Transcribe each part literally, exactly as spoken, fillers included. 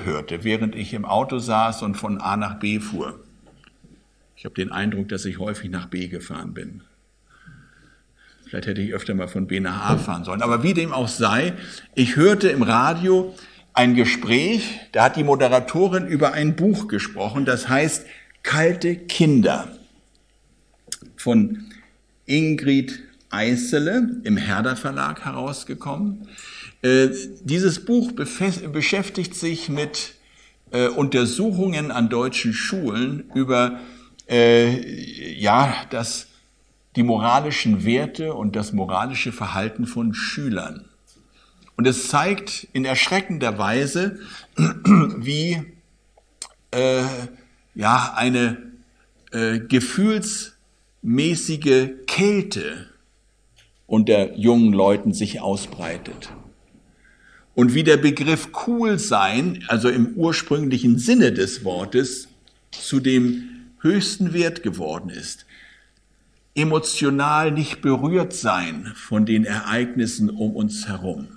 hörte, während ich im Auto saß und von A nach B fuhr. Ich habe den Eindruck, dass ich häufig nach B gefahren bin. Vielleicht hätte ich öfter mal von B nach A fahren sollen. Aber wie dem auch sei, ich hörte im Radio ein Gespräch, da hat die Moderatorin über ein Buch gesprochen, das heißt Kalte Kinder von Ingrid Eisele im Herder Verlag herausgekommen. Äh, dieses Buch befest, beschäftigt sich mit äh, Untersuchungen an deutschen Schulen über äh, ja, das, die moralischen Werte und das moralische Verhalten von Schülern. Und es zeigt in erschreckender Weise, wie äh, ja, eine äh, gefühlsmäßige Kälte unter jungen Leuten sich ausbreitet. Und wie der Begriff cool sein, also im ursprünglichen Sinne des Wortes, zu dem höchsten Wert geworden ist. Emotional nicht berührt sein von den Ereignissen um uns herum.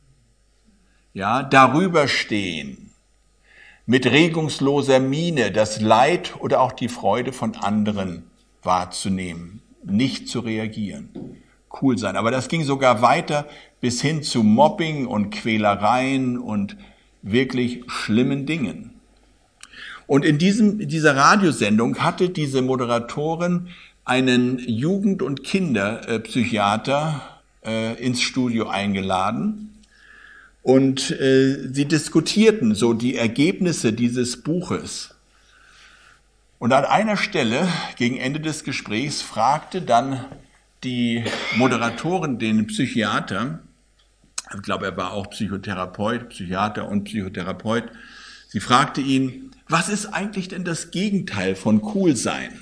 Ja, darüber stehen, mit regungsloser Miene das Leid oder auch die Freude von anderen wahrzunehmen, nicht zu reagieren. Cool sein. Aber das ging sogar weiter bis hin zu Mobbing und Quälereien und wirklich schlimmen Dingen. Und in diesem, in dieser Radiosendung hatte diese Moderatorin einen Jugend- und Kinderpsychiater äh, ins Studio eingeladen. Und äh, sie diskutierten so die Ergebnisse dieses Buches. Und an einer Stelle, gegen Ende des Gesprächs, fragte dann die Moderatorin den Psychiater, ich glaube, er war auch Psychotherapeut, Psychiater und Psychotherapeut, sie fragte ihn, was ist eigentlich denn das Gegenteil von cool sein?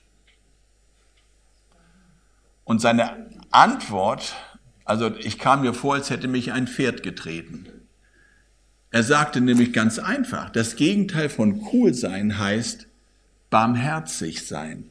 Und seine Antwort, also ich kam mir vor, als hätte mich ein Pferd getreten. Er sagte nämlich ganz einfach, das Gegenteil von cool sein heißt barmherzig sein.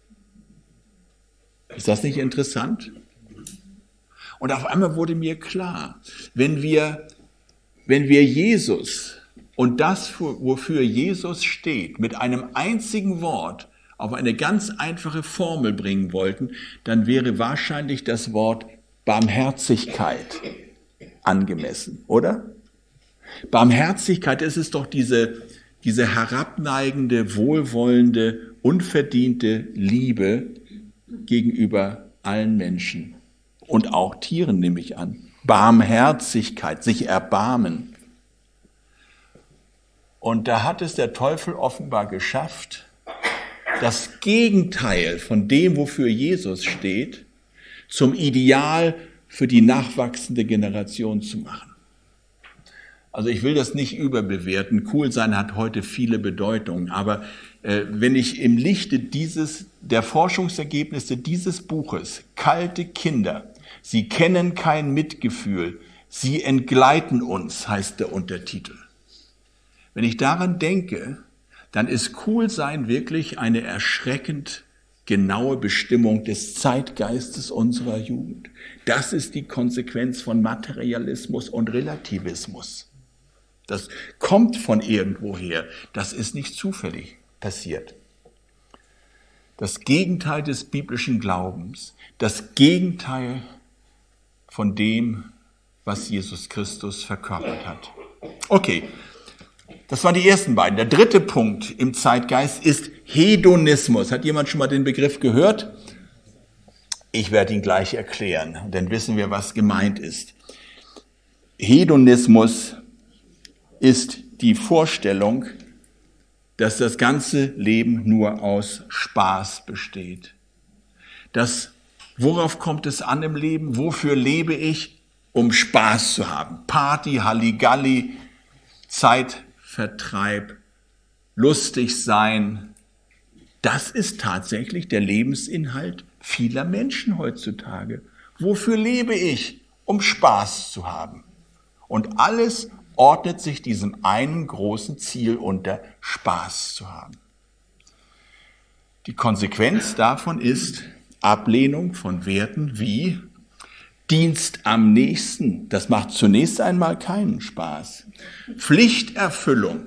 Ist das nicht interessant? Und auf einmal wurde mir klar, wenn wir, wenn wir Jesus und das, wofür Jesus steht, mit einem einzigen Wort auf eine ganz einfache Formel bringen wollten, dann wäre wahrscheinlich das Wort Barmherzigkeit angemessen, oder? Barmherzigkeit, es ist doch diese, diese herabneigende, wohlwollende, unverdiente Liebe gegenüber allen Menschen und auch Tieren, nehme ich an. Barmherzigkeit, sich erbarmen. Und da hat es der Teufel offenbar geschafft, das Gegenteil von dem, wofür Jesus steht, zum Ideal für die nachwachsende Generation zu machen. Also ich will das nicht überbewerten. Cool sein hat heute viele Bedeutungen. Aber äh, wenn ich im Lichte dieses, der Forschungsergebnisse dieses Buches, Kalte Kinder, sie kennen kein Mitgefühl, sie entgleiten uns, heißt der Untertitel. Wenn ich daran denke, dann ist Coolsein wirklich eine erschreckend genaue Bestimmung des Zeitgeistes unserer Jugend. Das ist die Konsequenz von Materialismus und Relativismus. Das kommt von irgendwoher. Das ist nicht zufällig passiert. Das Gegenteil des biblischen Glaubens, das Gegenteil von dem, was Jesus Christus verkörpert hat. Okay. Das waren die ersten beiden. Der dritte Punkt im Zeitgeist ist Hedonismus. Hat jemand schon mal den Begriff gehört? Ich werde ihn gleich erklären, dann wissen wir, was gemeint ist. Hedonismus ist die Vorstellung, dass das ganze Leben nur aus Spaß besteht. Das, worauf kommt es an im Leben? Wofür lebe ich? Um Spaß zu haben. Party, Halligalli, Zeit, Vertreib, lustig sein, das ist tatsächlich der Lebensinhalt vieler Menschen heutzutage. Wofür lebe ich? Um Spaß zu haben. Und alles ordnet sich diesem einen großen Ziel unter, Spaß zu haben. Die Konsequenz davon ist Ablehnung von Werten wie Dienst am Nächsten. Das macht zunächst einmal keinen Spaß. Pflichterfüllung